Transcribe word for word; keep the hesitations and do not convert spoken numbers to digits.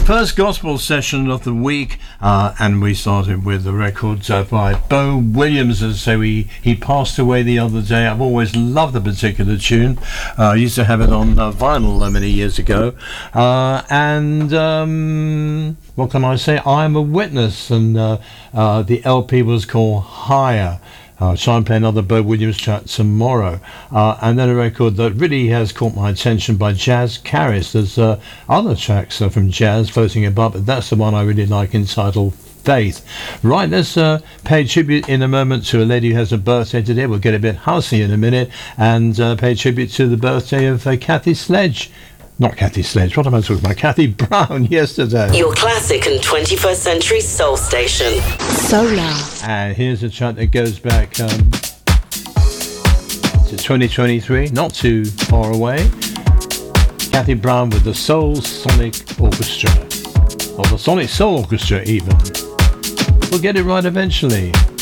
First gospel session of the week, uh, and we started with the record uh, by Bo Williams. As I say, we, he passed away the other day. I've always loved the particular tune. Uh, I used to have it on uh, vinyl uh, many years ago. Uh, and um, what can I say? I'm a Witness, and uh, uh, the L P was called Higher. Uh, so I'm playing another Bo Williams track tomorrow. Uh, and then a record that really has caught my attention by Jazz Caris. There's uh, other tracks uh, from Jazz floating above, but that's the one I really like, entitled Faith. Right, let's uh, pay tribute in a moment to a lady who has a birthday today. We'll get a bit housey in a minute, and uh, pay tribute to the birthday of uh, Kathy Sledge. Not Kathy Sledge, what am I talking about? Kathy Brown yesterday. Your classic and twenty-first century soul station. Solar. And here's a track that goes back um, to twenty twenty-three, not too far away. Kathy Brown with the Soul Sonic Orchestra. Or the Sonic Soul Orchestra even. We'll get it right eventually.